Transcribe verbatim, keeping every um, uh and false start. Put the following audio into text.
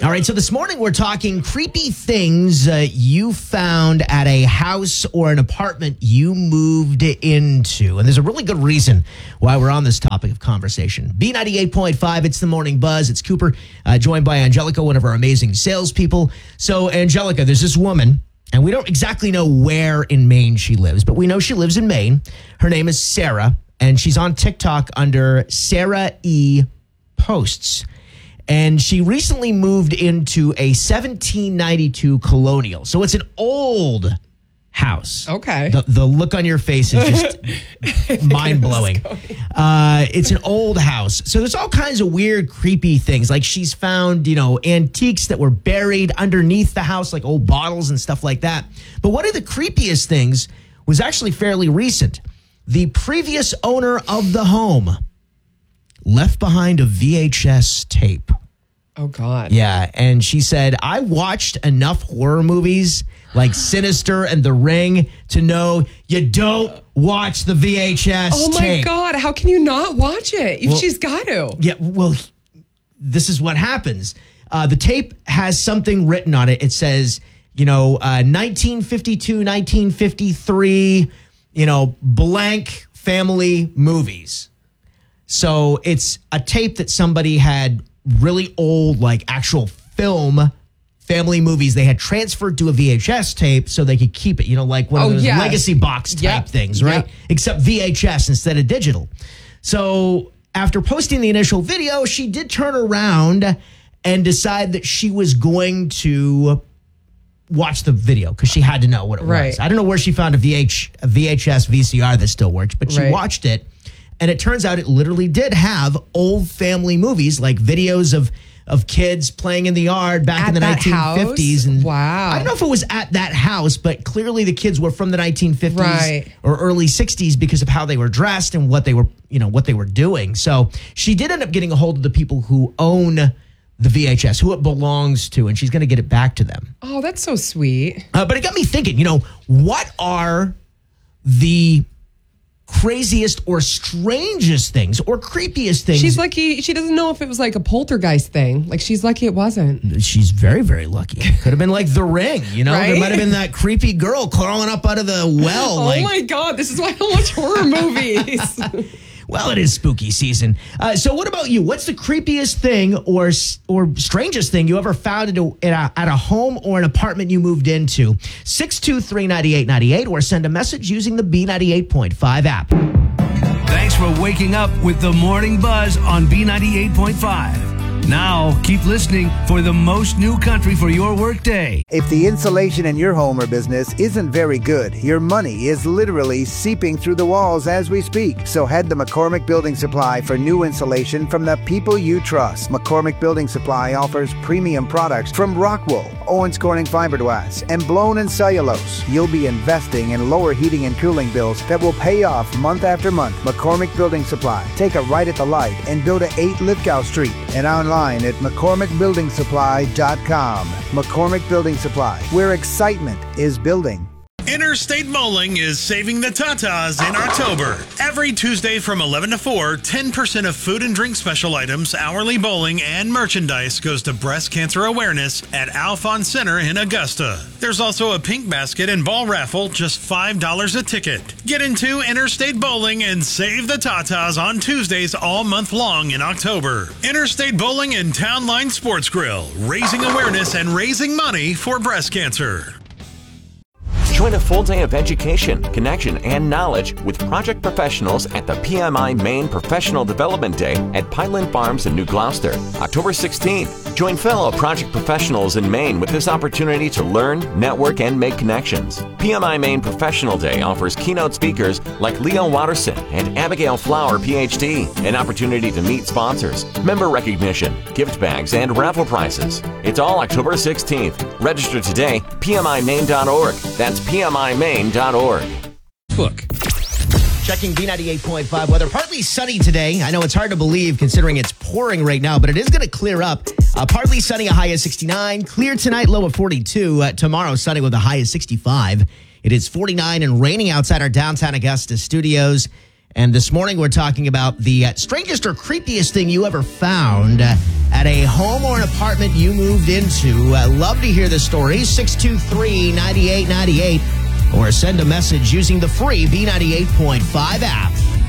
All right, so this morning we're talking creepy things uh, you found at a house or an apartment you moved into. And there's a really good reason why we're on this topic of conversation. B ninety-eight point five, it's the Morning Buzz. It's Cooper, uh, joined by Angelica, one of our amazing salespeople. So, Angelica, there's this woman, and we don't exactly know where in Maine she lives, but we know she lives in Maine. Her name is Sarah, and she's on TikTok under Sarah E. Posts. And she recently moved into a seventeen ninety-two colonial. So it's an old house. Okay. The, the look on your face is just mind-blowing. Uh, it's an old house. So there's all kinds of weird, creepy things. Like she's found, you know, antiques that were buried underneath the house, like old bottles and stuff like that. But one of the creepiest things was actually fairly recent. The previous owner of the home left behind a V H S tape. Oh, God. Yeah, and she said, I watched enough horror movies like Sinister and The Ring to know you don't watch the V H S Oh, my tape. God. How can you not watch it? If Well, she's got to. Yeah, well, this is what happens. Uh, the tape has something written on it. It says, you know, uh, nineteen fifty-two, nineteen fifty-three, you know, blank family movies. So it's a tape that somebody had really old, like actual film family movies. They had transferred to a V H S tape so they could keep it, you know, like one Oh, of those yeah. legacy box type Yep. things, right? Yep. Except V H S instead of digital. So after posting the initial video, she did turn around and decide that she was going to watch the video because she had to know what it Right. was. I don't know where she found a, V H, a V H S V C R that still works, but she Right. watched it. And it turns out it literally did have old family movies, like videos of of kids playing in the yard back At in the that nineteen fifties. house? And Wow. I don't know if it was at that house, but clearly the kids were from the nineteen fifties Right. or early sixties because of how they were dressed and what they were, you know, what they were doing. So she did end up getting a hold of the people who own the V H S, who it belongs to, and she's going to get it back to them. Oh, that's so sweet. Uh, but it got me thinking, you know, what are the craziest or strangest things or creepiest things? She's lucky. She doesn't know if it was like a poltergeist thing. Like, she's lucky it wasn't. She's very, very lucky. Could have been like The Ring, you know? Right? There might have been that creepy girl crawling up out of the well. Oh, like, my God. This is why I don't watch horror movies. well, it is spooky season. Uh, so what about you? What's the creepiest thing or or strangest thing you ever found at a, at a, at a home or an apartment you moved into? six two three, nine eight nine eight or send a message using the B ninety-eight point five app. Thanks for waking up with the Morning Buzz on B ninety-eight point five. Now, keep listening for the most new country for your workday. If the insulation in your home or business isn't very good, your money is literally seeping through the walls as we speak. So head to McCormick Building Supply for new insulation from the people you trust. McCormick Building Supply offers premium products from Rockwool, Owens Corning Fiberglass, and Blown and Cellulose. You'll be investing in lower heating and cooling bills that will pay off month after month. McCormick Building Supply. Take a right at the light and go to eight Lithgow Street and online at McCormick Building Supply dot com. McCormick Building Supply, where excitement is building. Interstate Bowling is saving the tatas in October. Every Tuesday from eleven to four, ten percent of food and drink special items, hourly bowling, and merchandise goes to breast cancer awareness at Alphon Center in Augusta. There's also a pink basket and ball raffle, just five dollars a ticket. Get into Interstate Bowling and save the tatas on Tuesdays all month long in October. Interstate Bowling and Town Line Sports Grill, raising awareness and raising money for breast cancer. Join a full day of education, connection, and knowledge with project professionals at the P M I Maine Professional Development Day at Pineland Farms in New Gloucester, October sixteenth. Join fellow project professionals in Maine with this opportunity to learn, network, and make connections. P M I Maine Professional Day offers keynote speakers like Leo Watterson and Abigail Flower, P H D, an opportunity to meet sponsors, member recognition, gift bags, and raffle prizes. It's all October sixteenth. Register today, P M I Maine dot org. That's P M I Maine dot org. Book. Checking B ninety-eight point five weather. Partly sunny today. I know it's hard to believe considering it's pouring right now, but it is going to clear up. Uh, partly sunny, a high of sixty-nine. Clear tonight, low of forty-two. Uh, tomorrow, sunny with a high of sixty-five. It is forty-nine and raining outside our downtown Augusta studios. And this morning we're talking about the uh, strangest or creepiest thing you ever found uh, at a home or an apartment you moved into. Uh, love to hear the story. six two three, nine eight nine eight or send a message using the free B ninety-eight point five app.